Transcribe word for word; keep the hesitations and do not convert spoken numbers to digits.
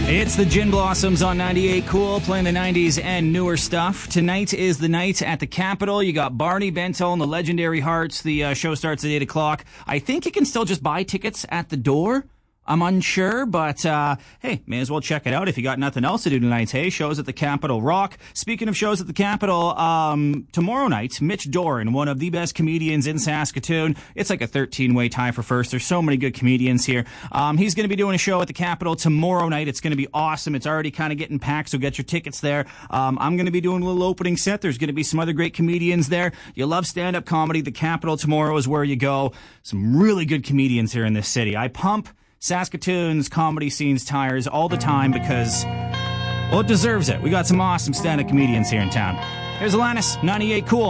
It's the Gin Blossoms on ninety-eight Cool, playing the nineties and newer stuff. Tonight is the night at the Capitol. You got Barney Bentall and the Legendary Hearts. The uh, show starts at eight o'clock. I think you can still just buy tickets at the door. I'm unsure, but, uh, hey, may as well check it out if you got nothing else to do tonight. Hey, shows at the Capitol rock. Speaking of shows at the Capitol, um, tomorrow night, Mitch Doran, one of the best comedians in Saskatoon. It's like a thirteen-way tie for first. There's so many good comedians here. Um, he's going to be doing a show at the Capitol tomorrow night. It's going to be awesome. It's already kind of getting packed, so get your tickets there. Um, I'm going to be doing a little opening set. There's going to be some other great comedians there. You love stand-up comedy. The Capitol tomorrow is where you go. Some really good comedians here in this city. I pump Saskatoon's comedy scene's tires all the time because, well, it deserves it. We got some awesome stand-up comedians here in town. Here's Alanis, ninety-eight Cool.